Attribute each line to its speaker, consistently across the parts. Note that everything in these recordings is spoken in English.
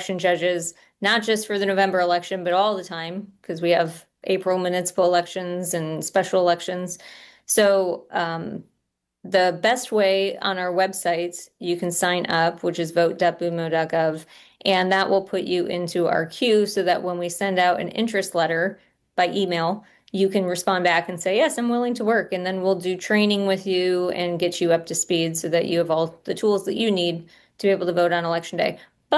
Speaker 1: election judges, not just for the November election, but all the time, because we have April municipal elections and special elections. So the best way on our websites, you can sign up, which is vote.bunmo.gov, and that will put you into our queue so that when we send out an interest letter by email, you can respond back and say, yes, I'm willing to work. And then we'll do training with you and get you up to speed so that you have all the tools that you need to be able to vote on election day,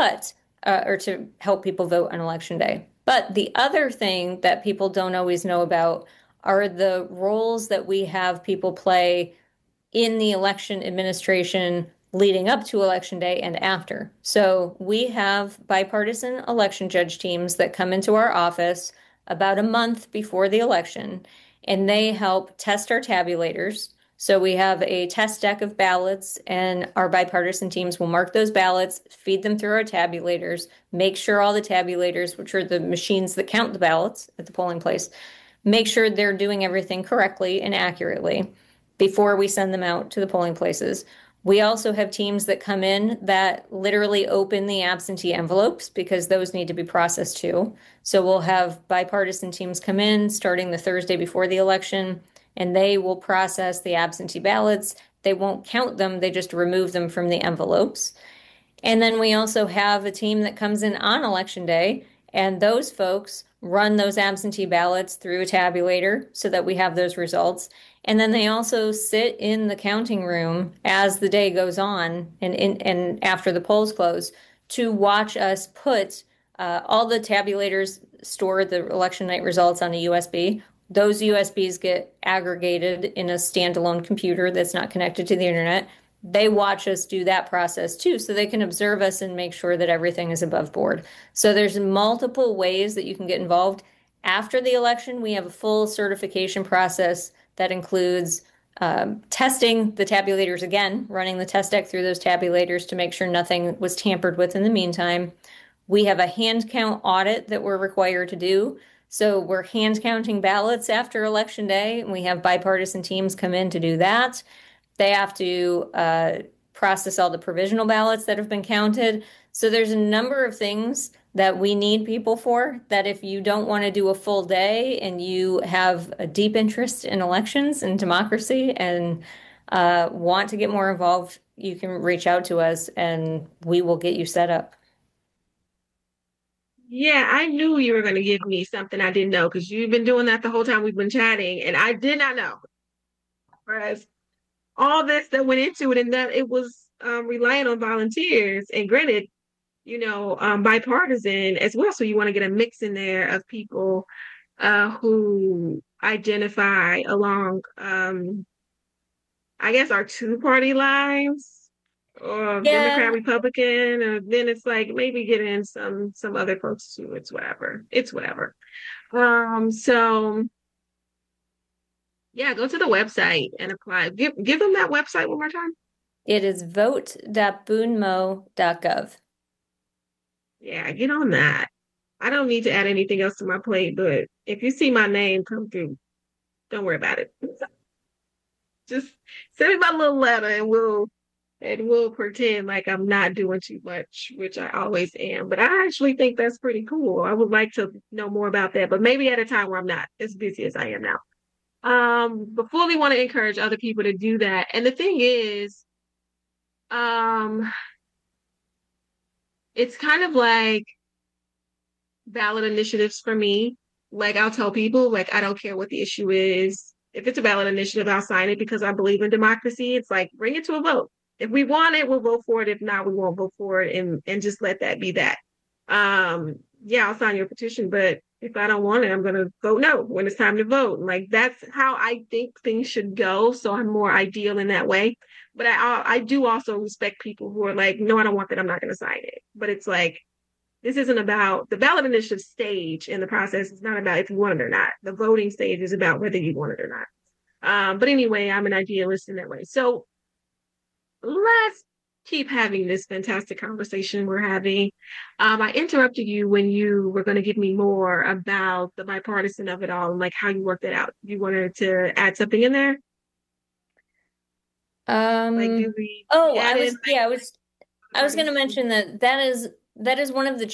Speaker 1: or to help people vote on election day. But the other thing that people don't always know about are the roles that we have people play in the election administration leading up to election day and after. So we have bipartisan election judge teams that come into our office about a month before the election, and they help test our tabulators. So we have a test deck of ballots, and our bipartisan teams will mark those ballots, feed them through our tabulators, make sure all the tabulators, which are the machines that count the ballots at the polling place, make sure they're doing everything correctly and accurately before we send them out to the polling places. We also have teams that come in that literally open the absentee envelopes because those need to be processed too. So we'll have bipartisan teams come in starting the Thursday before the election, and they will process the absentee ballots. They won't count them, they just remove them from the envelopes. And then we also have a team that comes in on election day, and those folks run those absentee ballots through a tabulator so that we have those results. And then they also sit in the counting room as the day goes on and after the polls close to watch us put all the tabulators store the election night results on a USB. Those USBs get aggregated in a standalone computer that's not connected to the internet. They watch us do that process too, so they can observe us and make sure that everything is above board. So there's multiple ways that you can get involved. After the election, we have a full certification process that includes testing the tabulators again, running the test deck through those tabulators to make sure nothing was tampered with in the meantime. We have a hand count audit that we're required to do. So we're hand counting ballots after election day, and we have bipartisan teams come in to do that. They have to process all the provisional ballots that have been counted. So there's a number of things that we need people for, that if you don't want to do a full day and you have a deep interest in elections and democracy and want to get more involved, you can reach out to us and we will get you set up.
Speaker 2: Yeah, I knew you were going to give me something I didn't know because you've been doing that the whole time we've been chatting, and I did not know. Whereas all this that went into it, and that it was relying on volunteers, and granted, bipartisan as well. So you want to get a mix in there of people who identify along, I guess, our two-party lines, or
Speaker 1: Yeah,
Speaker 2: Democrat, Republican, and then it's like maybe get in some other folks too. It's whatever. It's whatever. So yeah, go to the website and apply. Give them that website one more time.
Speaker 1: it is vote.bunmo.gov.
Speaker 2: Yeah, get on that. I don't need to add anything else to my plate, but if you see my name come through, don't worry about it. Just send me my little letter and we'll pretend like I'm not doing too much, which I always am. But I actually think that's pretty cool. I would like to know more about that, but maybe at a time where I'm not as busy as I am now. But fully want to encourage other people to do that. And the thing is, um, it's kind of like ballot initiatives for me. Like I'll tell people, like I don't care what the issue is. If it's a ballot initiative, I'll sign it because I believe in democracy. It's like bring it to a vote. If we want it, we'll vote for it. If not, we won't vote for it, and just let that be that. Yeah, I'll sign your petition, but if I don't want it, I'm gonna vote no when it's time to vote. Like that's how I think things should go. So I'm more ideal in that way. But I do also respect people who are like, no, I don't want that. I'm not gonna sign it. But it's like this isn't about the ballot initiative stage in the process. It's not about if you want it or not. The voting stage is about whether you want it or not. But anyway, I'm an idealist in that way. So let's keep having this fantastic conversation we're having. I interrupted you when you were going to give me more about the bipartisan of it all and like how you worked it out. You wanted to add something in there? Like, do we
Speaker 1: oh,
Speaker 2: add in
Speaker 1: I was going to
Speaker 2: bipartisan?
Speaker 1: mention that that is one of the